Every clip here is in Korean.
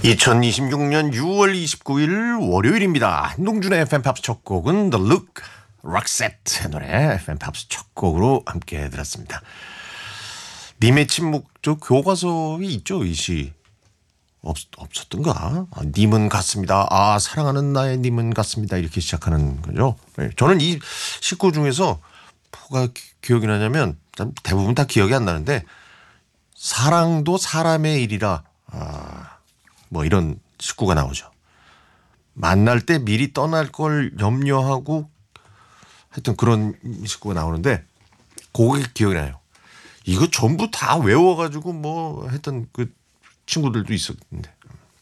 2026년 6월 29일 월요일입니다. 한동준의 FM팝스 첫 곡은 The Look, 락셋의 노래 FM팝스 첫 곡으로 함께 들었습니다. 님의 침묵, 저 교과서에 있죠, 이 시. 없었던가? 님은 같습니다. 사랑하는 나의 님은 같습니다. 이렇게 시작하는 거죠. 네, 저는 이 식구 중에서 뭐가 기억이 나냐면 대부분 다 기억이 안 나는데 사랑도 사람의 일이라 뭐 이런 식구가 나오죠. 만날 때 미리 떠날 걸 염려하고 하여튼 그런 식구가 나오는데 그게 기억이 나요. 이거 전부 다 외워가지고 뭐 했던 그 친구들도 있었는데.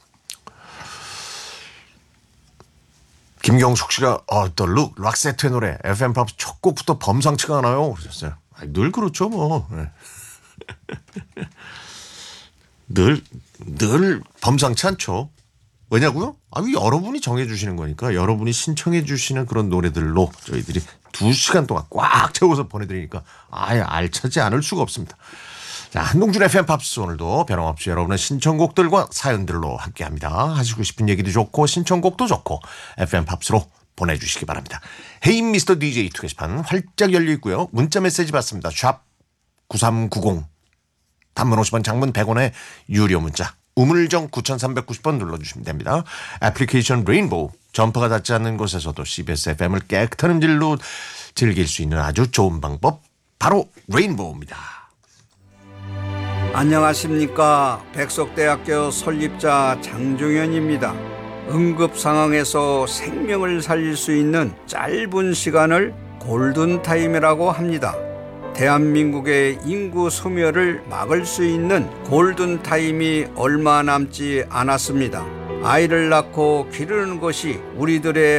김경숙 씨가 The Look, 락세트의 노래 FM팝 첫 곡부터 범상치가 않아요 그러셨어요. 늘 그렇죠 뭐. 네. 늘 범상치 않죠. 왜냐고요? 여러분이 정해주시는 거니까 여러분이 신청해 주시는 그런 노래들로 저희들이 2시간 동안 꽉 채워서 보내드리니까 알차지 않을 수가 없습니다. 자, 한동준 FM팝스 오늘도 변함없이 여러분의 신청곡들과 사연들로 함께합니다. 하시고 싶은 얘기도 좋고 신청곡도 좋고 FM팝스로 보내주시기 바랍니다. 헤이 미스터 DJ 투게시판 활짝 열려 있고요. 문자 메시지 받습니다. 샵 9390 단문 50원 장문 100원의 유료 문자 우물정 9390번 눌러주시면 됩니다. 애플리케이션 레인보우 전파가 닿지 않는 곳에서도 CBS FM을 깨끗한 음질로 즐길 수 있는 아주 좋은 방법 바로 레인보우입니다. 안녕하십니까. 백석대학교 설립자 장종현입니다. 응급 상황에서 생명을 살릴 수 있는 짧은 시간을 골든타임이라고 합니다. 대한민국의 인구 소멸을 막을 수 있는 골든타임이 얼마 남지 않았습니다. 아이를 낳고 기르는 것이 우리들의